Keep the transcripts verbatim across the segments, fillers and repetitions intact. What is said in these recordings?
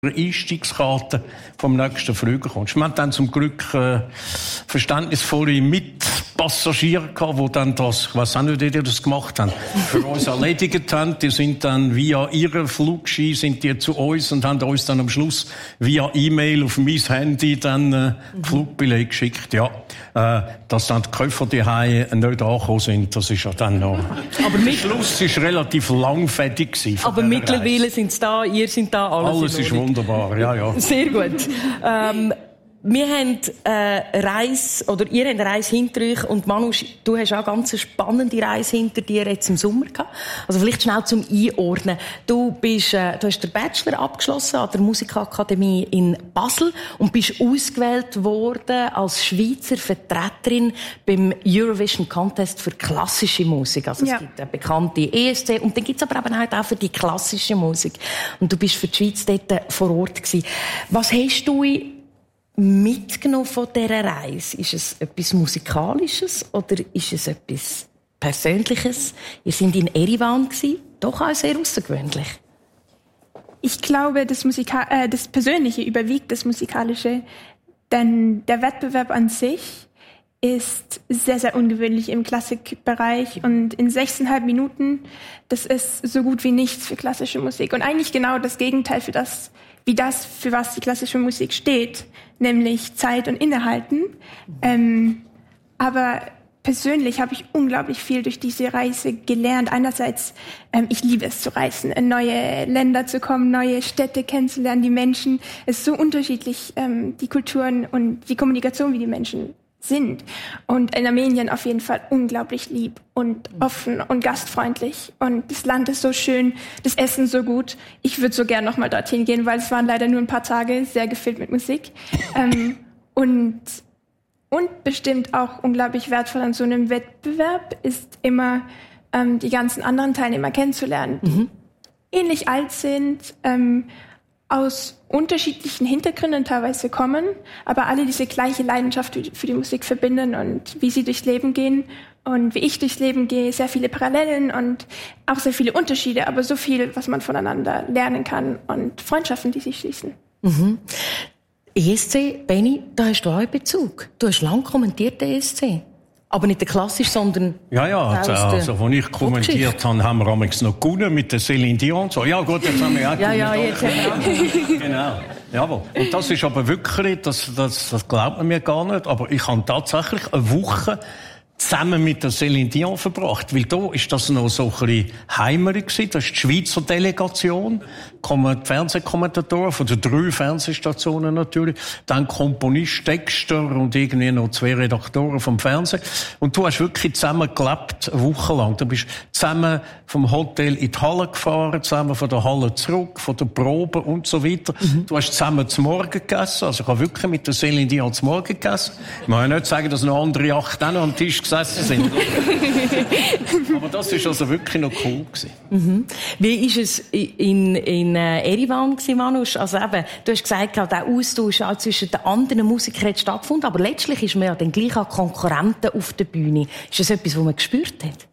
Einstiegskarte vom nächsten Flüger kommst. Wir hatten dann zum Glück äh, verständnisvolle Mitpassagiere gehabt, die dann das, ich weiss auch nicht, wie die das gemacht haben, für uns erledigt haben. Die sind dann via ihre Flugschein sind die zu uns und haben uns dann am Schluss via E-Mail auf mein Handy dann äh, Flugbillett geschickt. Ja, äh, dass dann die Koffer die Hause nicht angekommen sind, das ist ja dann noch... Aber der Schluss war relativ langfädig gewesen. Aber mittlerweile sind sie da, ihr sind da, alles, alles ist wunderbar, ja, ja. Sehr gut. Ähm, wir haben äh, Reise, oder ihr habt eine Reise hinter euch und Manusch, du hast auch eine ganz spannende Reise hinter dir jetzt im Sommer gehabt. Also vielleicht schnell zum Einordnen. Du bist, äh, du hast den Bachelor abgeschlossen an der Musikakademie in Basel und bist ausgewählt worden als Schweizer Vertreterin beim Eurovision Contest für klassische Musik. Also ja. Es gibt eine bekannte E S C und dann gibt es aber eben halt auch für die klassische Musik. Und du bist für die Schweiz dort vor Ort gewesen. Was hast du mitgenommen von dieser Reise? Ist es etwas Musikalisches oder ist es etwas Persönliches? Ihr seid in Erivan gewesen, doch auch sehr außergewöhnlich. Ich glaube, das, Musika- äh, das Persönliche überwiegt das Musikalische, denn der Wettbewerb an sich ist sehr, sehr ungewöhnlich im Klassikbereich und in sechseinhalb Minuten, das ist so gut wie nichts für klassische Musik und eigentlich genau das Gegenteil für das, wie das, für was die klassische Musik steht, nämlich Zeit und Innehalten. Ähm, aber persönlich habe ich unglaublich viel durch diese Reise gelernt. Einerseits, ähm, ich liebe es zu reisen, in neue Länder zu kommen, neue Städte kennenzulernen, die Menschen. Es ist so unterschiedlich, ähm, die Kulturen und die Kommunikation, wie die Menschen sind. Und in Armenien auf jeden Fall unglaublich lieb und offen und gastfreundlich. Und das Land ist so schön, das Essen so gut. Ich würde so gern noch mal dorthin gehen, weil es waren leider nur ein paar Tage, sehr gefüllt mit Musik. ähm, und, und bestimmt auch unglaublich wertvoll an so einem Wettbewerb ist immer, ähm, die ganzen anderen Teilnehmer kennenzulernen, die mhm. ähnlich alt sind, ähm, aus unterschiedlichen Hintergründen teilweise kommen, aber alle diese gleiche Leidenschaft für die Musik verbinden und wie sie durchs Leben gehen und wie ich durchs Leben gehe, sehr viele Parallelen und auch sehr viele Unterschiede, aber so viel, was man voneinander lernen kann und Freundschaften, die sich schließen. Mhm. E S C, Benni, da hast du auch einen Bezug. Du hast lange kommentiert, den E S C. Aber nicht der klassisch, sondern... Ja, ja, also, also als ich kommentiert habe, haben wir amigs noch gewonnen mit der Céline Dion. So, ja gut, jetzt haben wir auch gewonnen. Ja, ja, jetzt haben wir auch Genau, jawohl. Und das ist aber wirklich, das, das, das glaubt man mir gar nicht, aber ich habe tatsächlich eine Woche zusammen mit der Céline Dion verbracht. Weil da ist das noch so ein bisschen heimerig gewesen. Das ist die Schweizer Delegation. Kommen die Fernsehkommentatoren von den drei Fernsehstationen natürlich. Dann Komponist, Texter und irgendwie noch zwei Redaktoren vom Fernsehen. Und du hast wirklich zusammen gelebt, eine Woche lang. Du bist zusammen vom Hotel in die Halle gefahren, zusammen von der Halle zurück, von der Probe und so weiter. Mhm. Du hast zusammen zum Morgen gegessen. Also ich habe wirklich mit der Céline Dion zum Morgen gegessen. Ich muss ja nicht sagen, dass noch andere acht auch noch am Tisch gesessen sind. Aber das war also wirklich noch cool gewesen. Mhm. Wie war es in, in äh, Erivan gewesen, Manusch? Also eben, du hast gesagt, der Austausch auch zwischen den anderen Musikern hat stattgefunden, aber letztlich ist man ja dann gleich auch Konkurrenten auf der Bühne. Ist das etwas, was man gespürt hat?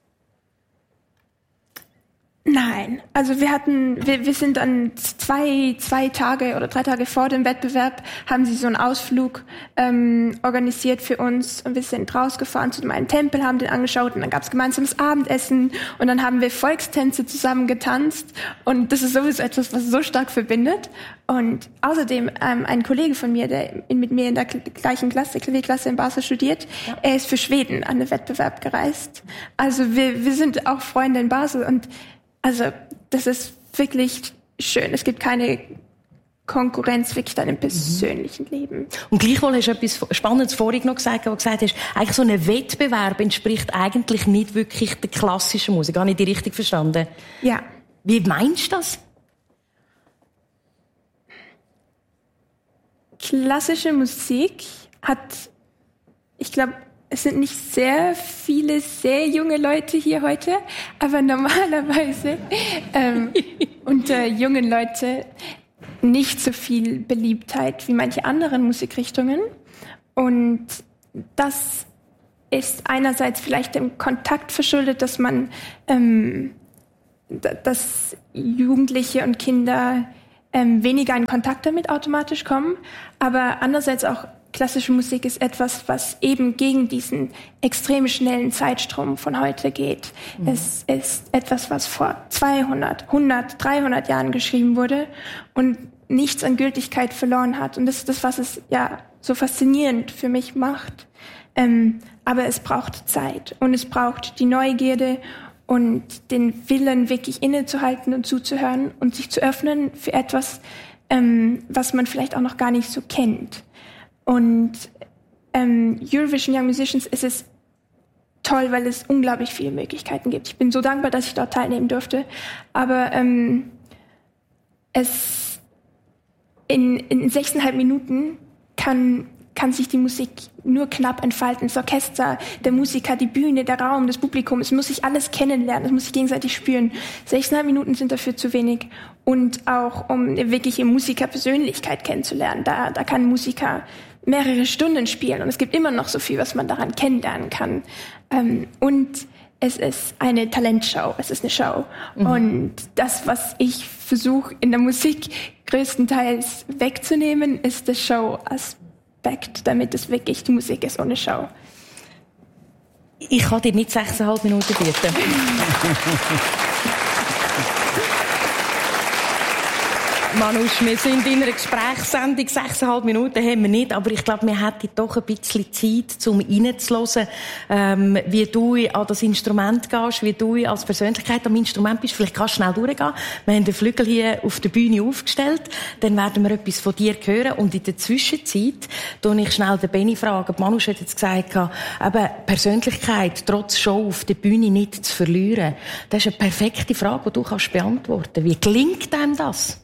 Nein, also wir hatten, wir, wir sind dann zwei, zwei Tage oder drei Tage vor dem Wettbewerb, haben sie so einen Ausflug ähm, organisiert für uns und wir sind rausgefahren zu einem Tempel, haben den angeschaut und dann gab es gemeinsames Abendessen und dann haben wir Volkstänze zusammen getanzt und das ist sowieso etwas, was so stark verbindet. Und außerdem ähm, ein Kollege von mir, der in, mit mir in der gleichen Klasse, Klavierklasse in Basel studiert, ja. Er ist für Schweden an den Wettbewerb gereist. Also wir, wir sind auch Freunde in Basel und also, das ist wirklich schön. Es gibt keine Konkurrenz wirklich in deinem persönlichen mhm. Leben. Und gleichwohl hast du etwas Spannendes vorhin noch gesagt, wo du gesagt hast, eigentlich so ein Wettbewerb entspricht eigentlich nicht wirklich der klassischen Musik. Habe ich dich richtig verstanden? Ja. Wie meinst du das? Klassische Musik hat, ich glaube, es sind nicht sehr viele sehr junge Leute hier heute, aber normalerweise ähm, unter jungen Leuten nicht so viel Beliebtheit wie manche anderen Musikrichtungen. Und das ist einerseits vielleicht dem Kontakt verschuldet, dass man, ähm, dass Jugendliche und Kinder ähm, weniger in Kontakt damit automatisch kommen. Aber andererseits auch klassische Musik ist etwas, was eben gegen diesen extrem schnellen Zeitstrom von heute geht. Mhm. Es ist etwas, was vor zweihundert, hundert, dreihundert Jahren geschrieben wurde und nichts an Gültigkeit verloren hat. Und das ist das, was es ja so faszinierend für mich macht. Ähm, aber es braucht Zeit und es braucht die Neugierde und den Willen, wirklich innezuhalten und zuzuhören und sich zu öffnen für etwas, ähm, was man vielleicht auch noch gar nicht so kennt. Und ähm, Eurovision Young Musicians ist es toll, weil es unglaublich viele Möglichkeiten gibt. Ich bin so dankbar, dass ich dort teilnehmen durfte. Aber ähm, es in, in sechseinhalb Minuten kann, kann sich die Musik nur knapp entfalten. Das Orchester, der Musiker, die Bühne, der Raum, das Publikum. Es muss sich alles kennenlernen, es muss sich gegenseitig spüren. Sechseinhalb Minuten sind dafür zu wenig. Und auch, um wirklich eine Musikerpersönlichkeit kennenzulernen. Da, da kann ein Musiker mehrere Stunden spielen und es gibt immer noch so viel, was man daran kennenlernen kann. Ähm, und es ist eine Talentshow, es ist eine Show. Mhm. Und das, was ich versuche in der Musik größtenteils wegzunehmen, ist der Show-Aspekt, damit es wirklich die Musik ist ohne Show. Ich kann dir nicht sechseinhalb Minuten bieten. Manusch, wir sind in einer Gesprächssendung, sechseinhalb Minuten haben wir nicht, aber ich glaube, wir hätten doch ein bisschen Zeit, um reinzuhören, ähm, wie du an das Instrument gehst, wie du als Persönlichkeit am Instrument bist. Vielleicht kannst du schnell durchgehen. Wir haben den Flügel hier auf der Bühne aufgestellt, dann werden wir etwas von dir hören und in der Zwischenzeit tue ich schnell den Benni fragen. Manusch hat jetzt gesagt, eben Persönlichkeit trotz Show auf der Bühne nicht zu verlieren. Das ist eine perfekte Frage, die du kannst beantworten. Wie gelingt einem das?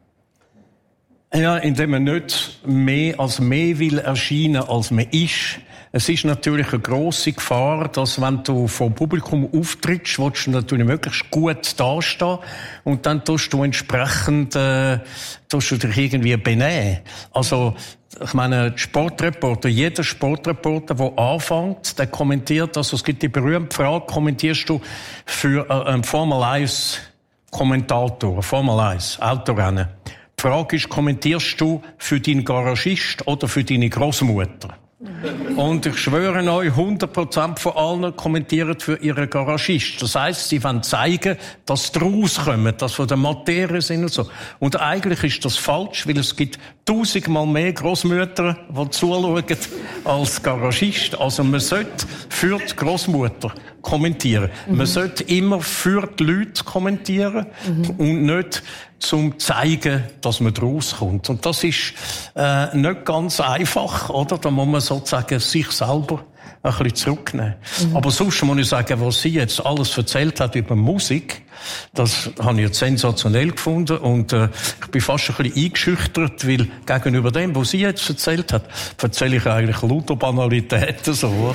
Ja, indem man nicht mehr als mehr will erscheinen, als man ist. Es ist natürlich eine grosse Gefahr, dass wenn du vor Publikum auftrittst, willst du natürlich möglichst gut dastehen und dann tust du entsprechend, äh, tust du dich irgendwie benehmen. Also, ich meine, Sportreporter, jeder Sportreporter, der anfängt, der kommentiert, also es gibt die berühmte Frage, kommentierst du für äh, einen Formel eins Kommentator, Formel eins Autorennen? Die Frage ist, kommentierst du für deinen Garagist oder für deine Großmutter? Und ich schwöre euch, hundert Prozent von allen kommentieren für ihren Garagist. Das heisst, sie wollen zeigen, dass sie rauskommen, dass sie von der Materie sind und so. Und eigentlich ist das falsch, weil es gibt tausendmal mehr Großmütter, die zuschauen, als Garagist. Also man sollte für die Großmutter kommentieren. Mhm. Man sollte immer für die Leute kommentieren mhm. und nicht zum zeigen, dass man rauskommt. Und das ist äh, nicht ganz einfach, oder? Da muss man sozusagen sich selber ein bisschen zurücknehmen. Mhm. Aber sonst muss ich sagen, was sie jetzt alles erzählt hat über Musik, das habe ich jetzt sensationell gefunden und äh, ich bin fast ein bisschen eingeschüchtert, weil gegenüber dem, was sie jetzt erzählt hat, erzähle ich eigentlich lauter Banalitäten so.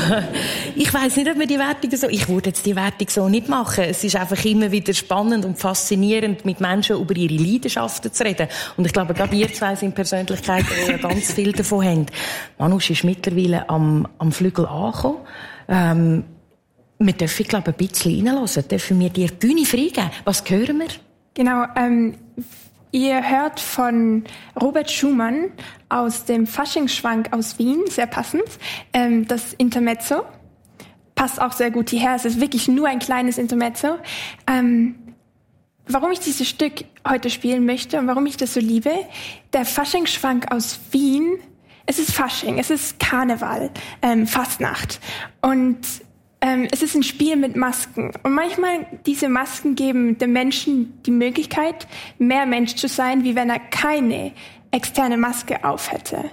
Ich weiss nicht, ob wir die Wertung so, ich würde jetzt die Wertung so nicht machen. Es ist einfach immer wieder spannend und faszinierend, mit Menschen über ihre Leidenschaften zu reden. Und ich glaube, gerade ihr zwei sind Persönlichkeiten, die ja ganz viel davon haben. Manusch ist mittlerweile am, am Flügel angekommen. Ähm, Wir dürfen, glaube ich, ein bisschen reinhören. Dürfen wir dir die Bühne freigeben? Was hören wir? Genau, ähm, ihr hört von Robert Schumann aus dem Faschingsschwank aus Wien, sehr passend, ähm, das Intermezzo. Passt auch sehr gut hierher, es ist wirklich nur ein kleines Intermezzo. Ähm, warum ich dieses Stück heute spielen möchte und warum ich das so liebe, der Faschingsschwank aus Wien, es ist Fasching, es ist Karneval, ähm, Fastnacht. Und Ähm, es ist ein Spiel mit Masken. Und manchmal, diese Masken geben dem Menschen die Möglichkeit, mehr Mensch zu sein, wie wenn er keine externe Maske auf hätte.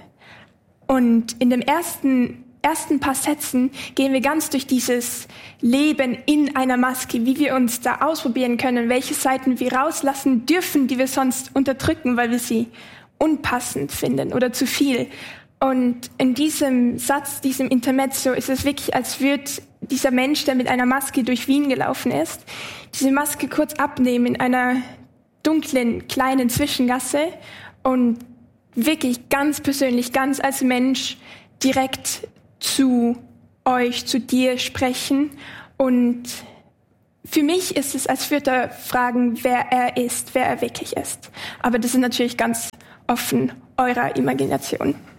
Und in den ersten, ersten paar Sätzen gehen wir ganz durch dieses Leben in einer Maske, wie wir uns da ausprobieren können, welche Seiten wir rauslassen dürfen, die wir sonst unterdrücken, weil wir sie unpassend finden oder zu viel. Und in diesem Satz, diesem Intermezzo, ist es wirklich, als würde dieser Mensch, der mit einer Maske durch Wien gelaufen ist, diese Maske kurz abnehmen in einer dunklen, kleinen Zwischengasse und wirklich ganz persönlich, ganz als Mensch direkt zu euch, zu dir sprechen und für mich ist es als Fürther fragen, wer er ist, wer er wirklich ist. Aber das ist natürlich ganz offen eurer Imagination.